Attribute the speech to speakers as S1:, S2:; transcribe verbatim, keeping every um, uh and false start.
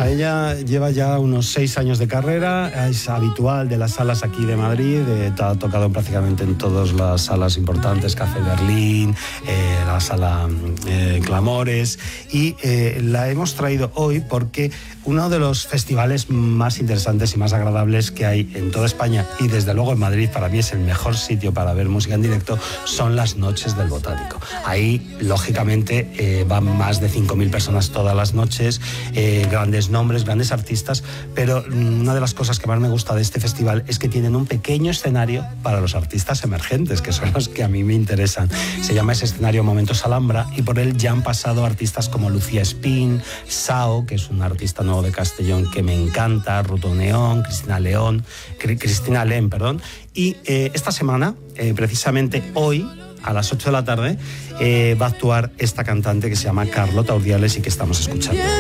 S1: A ella lleva ya unos seis años de carrera, es habitual de las salas aquí de Madrid, eh, ha tocado prácticamente en todas las salas importantes, Café Berlín, eh, la sala eh, Clamores, y eh, la hemos traído hoy porque uno de los festivales más interesantes y más agradables que hay en toda España, y desde luego en Madrid para mí es el mejor sitio para ver música en directo, son las Noches del Botánico. Ahí, lógicamente, eh, van más de cinco mil personas todas las noches, eh, grandes nombres, grandes artistas, pero una de las cosas que más me gusta de este festival es que tienen un pequeño escenario para los artistas emergentes, que son los que a mí me interesan. Se llama ese escenario Momentos Alhambra, y por él ya han pasado artistas como Lucía Espín, Sao, que es un artista nuevo de Castellón que me encanta, Ruto Neón, Cristina León, Cristina Len, perdón, y eh, esta semana, eh, precisamente hoy, a las ocho de la tarde, eh, va a actuar esta cantante que se llama Carlota Urdiales y que estamos escuchando.